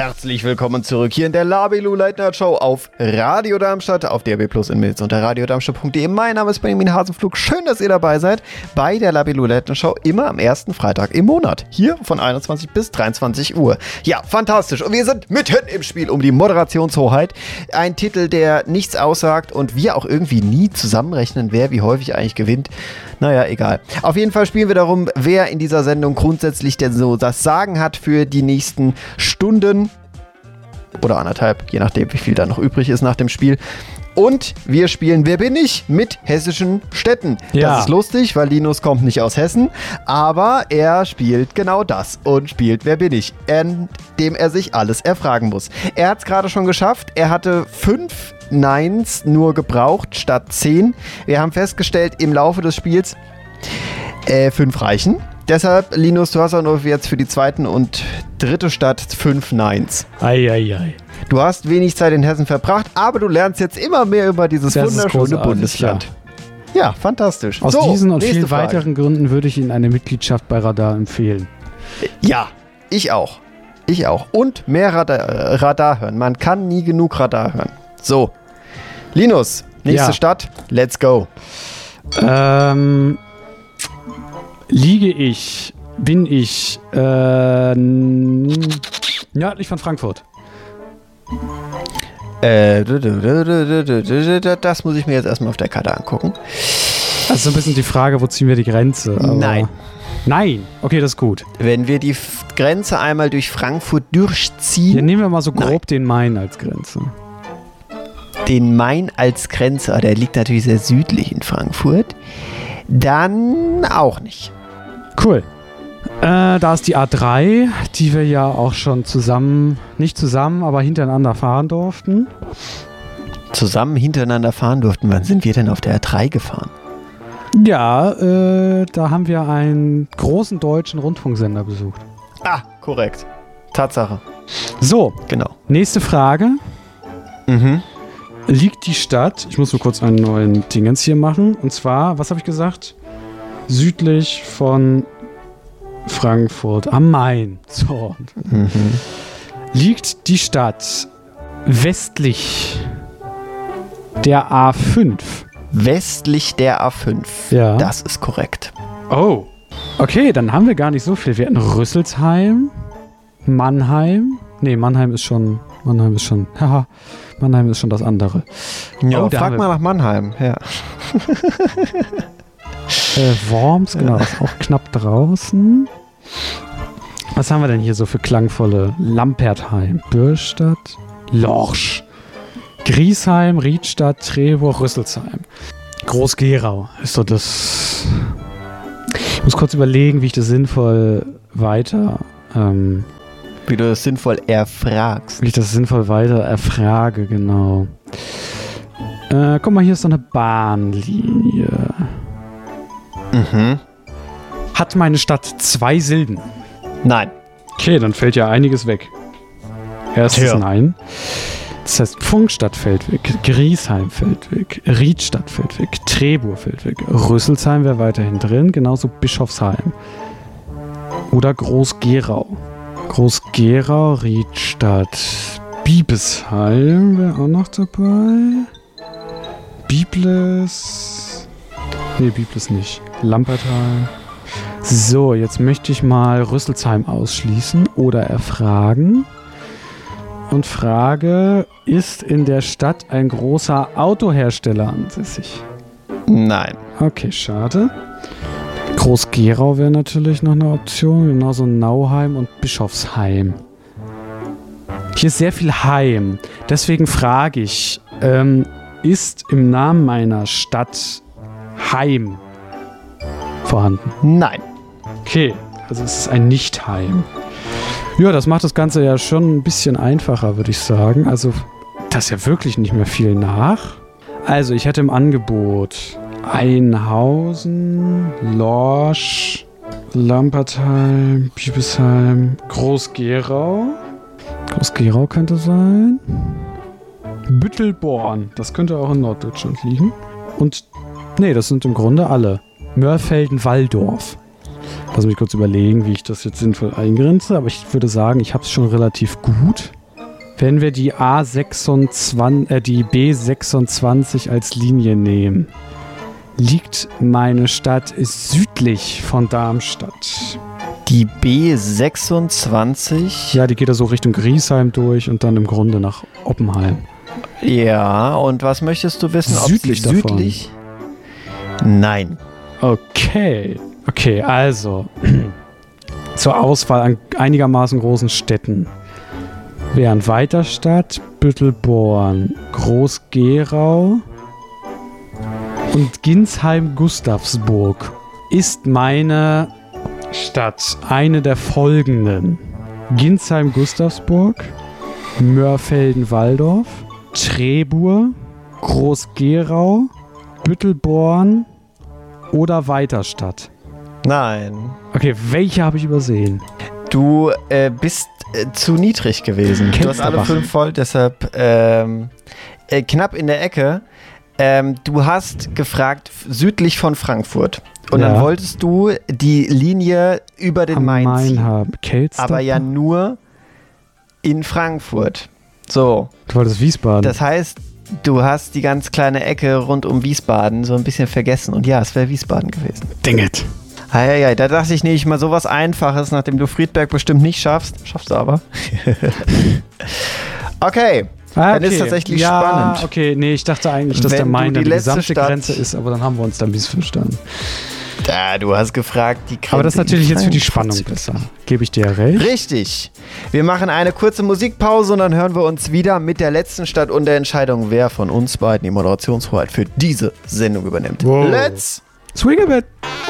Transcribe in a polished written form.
Herzlich willkommen zurück hier in der Labelu Late Night Show auf Radio Darmstadt, auf DAB+ in Milz unter radiodarmstadt.de. Mein Name ist Benjamin Hasenflug. Schön, dass ihr dabei seid bei der Labelu Late Night Show, immer am ersten Freitag im Monat. Hier von 21 bis 23 Uhr. Ja, fantastisch. Und wir sind mitten im Spiel um die Moderationshoheit. Ein Titel, der nichts aussagt und wir auch irgendwie nie zusammenrechnen, wer wie häufig eigentlich gewinnt. Naja, egal. Auf jeden Fall spielen wir darum, wer in dieser Sendung grundsätzlich denn so das Sagen hat für die nächsten Stunden oder anderthalb, je nachdem, wie viel da noch übrig ist nach dem Spiel. Und wir spielen Wer bin ich? Mit hessischen Städten. Ja. Das ist lustig, weil Linus kommt nicht aus Hessen, aber er spielt genau das und spielt Wer bin ich? Indem er sich alles erfragen muss. Er hat es gerade schon geschafft. Er hatte 5 Neins nur gebraucht statt 10. Wir haben festgestellt im Laufe des Spiels, 5 reichen. Deshalb, Linus, du hast auch nur jetzt für die zweite und dritte Stadt 5 Neins. Eieiei. Du hast wenig Zeit in Hessen verbracht, aber du lernst jetzt immer mehr über dieses wunderschöne Bundesland. Ja, fantastisch. Aus diesen und vielen weiteren Gründen würde ich Ihnen eine Mitgliedschaft bei Radar empfehlen. Ja, ich auch. Ich auch. Und mehr Radar hören. Man kann nie genug Radar hören. So, Linus, nächste Stadt, let's go. Bin ich nördlich von Frankfurt? Das muss ich mir jetzt erstmal auf der Karte angucken. Das ist so ein bisschen die Frage, wo ziehen wir die Grenze? Aber Nein. Nein? Okay, das ist gut. Wenn wir die Grenze einmal durch Frankfurt durchziehen... Dann nehmen wir mal so grob den Main als Grenze. Den Main als Grenze, der liegt natürlich sehr südlich in Frankfurt. Dann auch nicht. Cool. Da ist die A3, die wir ja auch schon nicht zusammen, aber hintereinander fahren durften. Zusammen hintereinander fahren durften? Wann sind wir denn auf der A3 gefahren? Ja, da haben wir einen großen deutschen Rundfunksender besucht. Ah, korrekt. Tatsache. So, genau. Nächste Frage. Liegt die Stadt, ich muss nur kurz einen neuen Dingens hier machen, und zwar, was habe ich gesagt? Südlich von Frankfurt am Main. So. Liegt die Stadt westlich der A5? Westlich der A5. Ja. Das ist korrekt. Oh. Okay, dann haben wir gar nicht so viel. Wir hatten Rüsselsheim, Mannheim. Nee, Mannheim ist schon. Haha. Mannheim ist schon das andere. Ja, frag mal nach Mannheim. Ja. Worms, genau, ist auch knapp draußen. Was haben wir denn hier so für klangvolle? Lampertheim, Bürstadt, Lorsch, Griesheim, Riedstadt, Trebur, Rüsselsheim. Groß-Gerau ist so das. Ich muss kurz überlegen, wie ich das sinnvoll weiter. Wie du das sinnvoll erfragst. Wie ich das sinnvoll weiter erfrage, genau. Guck mal, hier ist so eine Bahnlinie. Hat meine Stadt 2 Silben? Nein. Okay, dann fällt ja einiges weg. Erstes Nein. Das heißt, Pfungstadt fällt weg, Griesheim fällt weg, Riedstadt fällt weg, Trebur fällt weg, Rüsselsheim wäre weiterhin drin, genauso Bischofsheim. Oder Groß-Gerau. Groß-Gerau, Riedstadt, Biebesheim wäre auch noch dabei. Biblis. Nee, Biblis nicht. Lampertheim. So, jetzt möchte ich mal Rüsselsheim ausschließen oder erfragen. Und frage, ist in der Stadt ein großer Autohersteller ansässig? Nein. Okay, schade. Groß-Gerau wäre natürlich noch eine Option, genauso Nauheim und Bischofsheim. Hier ist sehr viel Heim. Deswegen frage ich, ist im Namen meiner Stadt Heim vorhanden? Nein. Okay, also es ist ein Nicht-Heim. Ja, das macht das Ganze ja schon ein bisschen einfacher, würde ich sagen. Also, das ist ja wirklich nicht mehr viel nach. Also, ich hätte im Angebot Einhausen, Lorsch, Lampertheim, Biebesheim, Groß-Gerau. Groß-Gerau könnte sein. Büttelborn, das könnte auch in Norddeutschland liegen. Und, nee, das sind im Grunde alle. Mörfelden-Walldorf. Lass mich kurz überlegen, wie ich das jetzt sinnvoll eingrenze. Aber ich würde sagen, ich habe es schon relativ gut. Wenn wir die die B26 als Linie nehmen, liegt meine Stadt südlich von Darmstadt. Die B26? Ja, die geht da so Richtung Griesheim durch und dann im Grunde nach Oppenheim. Ja, und was möchtest du wissen? Südlich ob sie südlich? Nein. Okay, also zur Auswahl an einigermaßen großen Städten wären Weiterstadt, Büttelborn, Groß-Gerau und Ginsheim-Gustavsburg. Ist meine Stadt eine der folgenden: Ginsheim-Gustavsburg, Mörfelden-Walldorf, Trebur, Groß-Gerau, Büttelborn oder Weiterstadt? Nein. Okay, welche habe ich übersehen? Du bist zu niedrig gewesen. Du hast alle 5 voll, deshalb knapp in der Ecke. Du hast gefragt südlich von Frankfurt. Und dann wolltest du die Linie über den Main ziehen. Haben. Aber ja nur in Frankfurt. So. Du wolltest Wiesbaden. Das heißt, du hast die ganz kleine Ecke rund um Wiesbaden so ein bisschen vergessen. Und ja, es wäre Wiesbaden gewesen. Dang it. Ja, da dachte ich nicht mal sowas Einfaches, nachdem du Friedberg bestimmt nicht schaffst. Schaffst du aber. Okay. Dann ist tatsächlich spannend. Okay, nee, ich dachte eigentlich, dass der Main die gesamte Grenze ist, aber dann haben wir uns da ein bisschen verstanden. Da, du hast gefragt, die Grenze. Aber das ist natürlich jetzt für die Spannung besser. Gebe ich dir recht? Richtig. Wir machen eine kurze Musikpause und dann hören wir uns wieder mit der letzten Stadt und der Entscheidung, wer von uns beiden die Moderationshoheit für diese Sendung übernimmt. Wow. Let's swing a bit.